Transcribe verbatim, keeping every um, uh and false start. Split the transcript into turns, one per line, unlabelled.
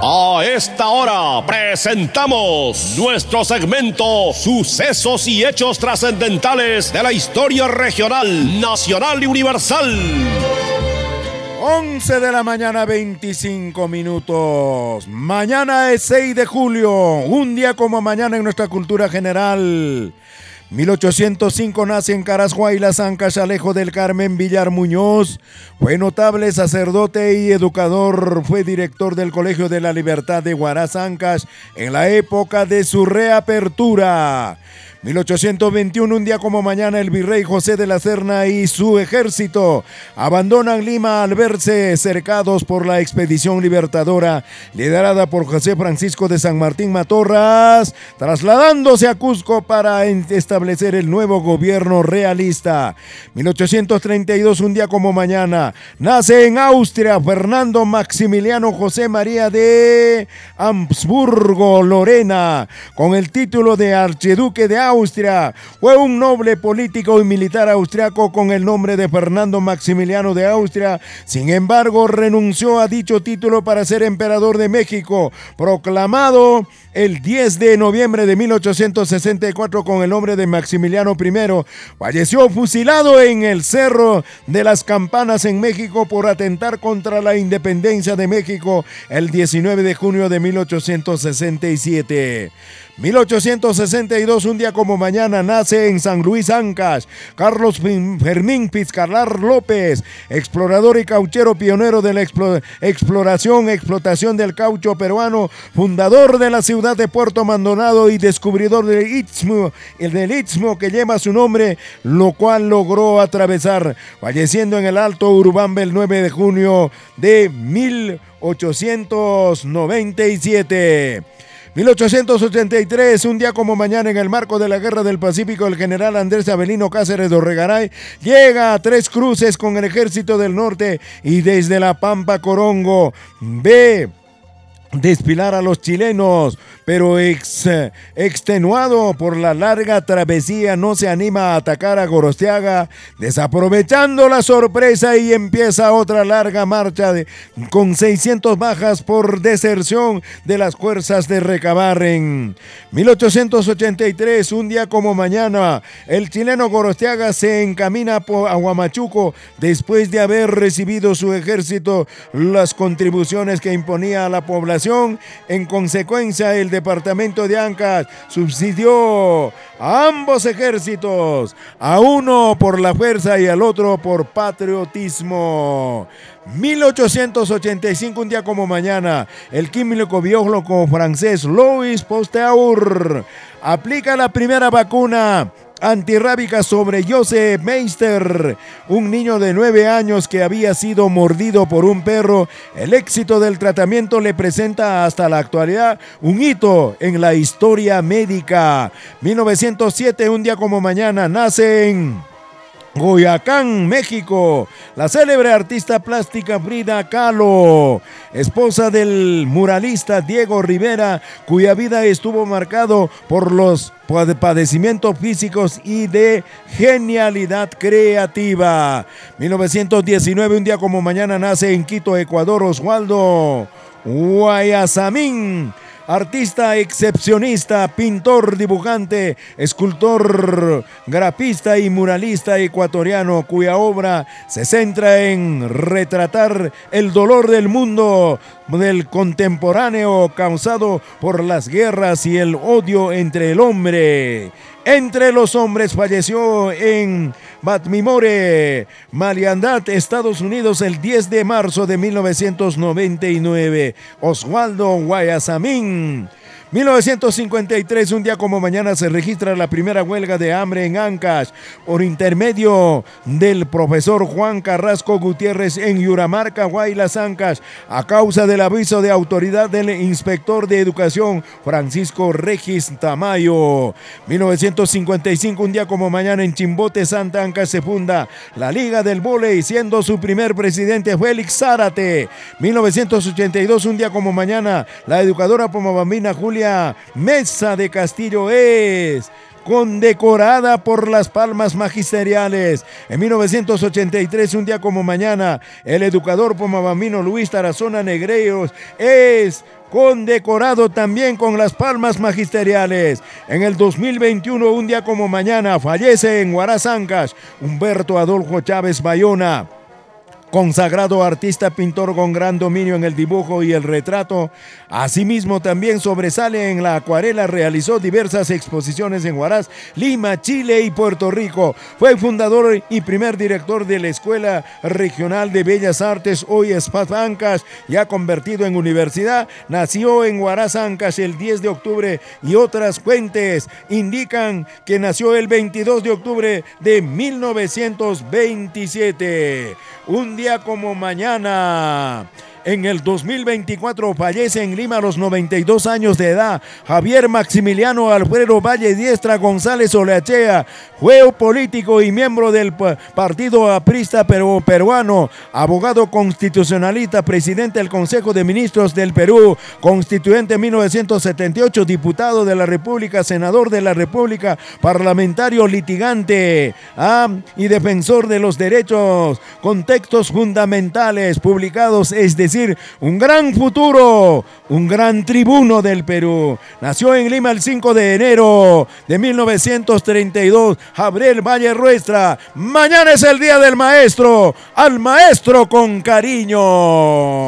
A esta hora presentamos nuestro segmento Sucesos y Hechos Trascendentales de la Historia Regional, Nacional y Universal.
once de la mañana, veinticinco minutos. Mañana es seis de julio, un día como mañana en nuestra cultura general. mil ochocientos cinco nace en Caras-Huaylas, Ancash, Alejo del Carmen Villar Muñoz. Fue notable sacerdote y educador. Fue director del Colegio de la Libertad de Huaraz, Ancash, en la época de su reapertura. mil ochocientos veintiuno, un día como mañana, el virrey José de la Serna y su ejército abandonan Lima al verse cercados por la expedición libertadora liderada por José Francisco de San Martín Matorras, trasladándose a Cusco para establecer el nuevo gobierno realista. mil ochocientos treinta y dos, un día como mañana, nace en Austria Fernando Maximiliano José María de Habsburgo Lorena, con el título de archiduque de Austria. Austria. Fue un noble político y militar austriaco con el nombre de Fernando Maximiliano de Austria. Sin embargo, renunció a dicho título para ser emperador de México, proclamado el diez de noviembre de mil ochocientos sesenta y cuatro con el nombre de Maximiliano primero. Falleció fusilado en el Cerro de las Campanas en México por atentar contra la independencia de México el diecinueve de junio de mil ochocientos sesenta y siete. mil ochocientos sesenta y dos, un día como mañana, nace en San Luis, Ancash, Carlos Fermín Pizcarrar López, explorador y cauchero pionero de la explo- exploración, explotación del caucho peruano, fundador de la ciudad de Puerto Maldonado y descubridor del Istmo, el del Istmo que lleva su nombre, lo cual logró atravesar, falleciendo en el Alto Urubamba el nueve de junio de mil ochocientos noventa y siete. mil ochocientos ochenta y tres, un día como mañana, en el marco de la Guerra del Pacífico, el general Andrés Avelino Cáceres Dorregaray llega a Tres Cruces con el Ejército del Norte y desde la Pampa Corongo ve desfilar a los chilenos, pero ex, extenuado por la larga travesía, no se anima a atacar a Gorostiaga, desaprovechando la sorpresa, y empieza otra larga marcha de, con seiscientas bajas por deserción de las fuerzas de Recabarren. mil ochocientos ochenta y tres, un día como mañana, el chileno Gorostiaga se encamina a Huamachuco después de haber recibido su ejército las contribuciones que imponía a la población. En consecuencia, el departamento de Ancash subsidió a ambos ejércitos, a uno por la fuerza y al otro por patriotismo. mil ochocientos ochenta y cinco, un día como mañana, el químico biólogo francés Louis Pasteur aplica la primera vacuna antirrábica sobre Joseph Meister, un niño de nueve años que había sido mordido por un perro. El éxito del tratamiento le presenta hasta la actualidad un hito en la historia médica. mil novecientos siete, un día como mañana, nace en Coyoacán, México, la célebre artista plástica Frida Kahlo, esposa del muralista Diego Rivera, cuya vida estuvo marcado por los padecimientos físicos y de genialidad creativa. mil novecientos diecinueve, un día como mañana, nace en Quito, Ecuador, Oswaldo Guayasamín, artista excepcionista, pintor, dibujante, escultor, grafista y muralista ecuatoriano, cuya obra se centra en retratar el dolor del mundo del contemporáneo causado por las guerras y el odio entre el hombre. Entre los hombres, falleció en Baltimore, Maryland, Estados Unidos, el diez de marzo de mil novecientos noventa y nueve, Oswaldo Guayasamín. mil novecientos cincuenta y tres, un día como mañana, se registra la primera huelga de hambre en Ancash por intermedio del profesor Juan Carrasco Gutiérrez en Yuramarca, Huaylas, Ancash, a causa del aviso de autoridad del inspector de educación Francisco Regis Tamayo. mil novecientos cincuenta y cinco, un día como mañana, en Chimbote, Santa Ancash, se funda la Liga del Vóley, siendo su primer presidente Félix Zárate. mil novecientos ochenta y dos, un día como mañana, la educadora pomabambina Julia Mesa de Castillo es condecorada por las palmas magisteriales. En mil novecientos ochenta y tres, un día como mañana, el educador pomabambino Luis Tarazona Negreiros es condecorado también con las palmas magisteriales. En el dos mil veintiuno, un día como mañana, fallece en Huaraz, Ancash, Humberto Adolfo Chávez Bayona, consagrado artista pintor con gran dominio en el dibujo y el retrato. Asimismo, también sobresale en la acuarela, realizó diversas exposiciones en Huaraz, Lima, Chile y Puerto Rico. Fue fundador y primer director de la Escuela Regional de Bellas Artes, hoy S P A T Ancash, ya convertido en universidad. Nació en Huaraz, Ancash, el diez de octubre y otras fuentes indican que nació el veintidós de octubre de mil novecientos veintisiete. Un día como mañana, en el dos mil veinticuatro, fallece en Lima a los noventa y dos años de edad Javier Maximiliano Alfredo Valle Diestra González Oleachea. Fue político y miembro del Partido Aprista Peru, peruano, abogado constitucionalista, presidente del Consejo de Ministros del Perú, constituyente en mil novecientos setenta y ocho, diputado de la República, senador de la República, parlamentario litigante ah, y defensor de los derechos, con textos fundamentales publicados, es decir, un gran futuro, un gran tribuno del Perú. Nació en Lima el cinco de enero de mil novecientos treinta y dos, Javier Valle Ruestra. Mañana es el día del maestro, al maestro con cariño.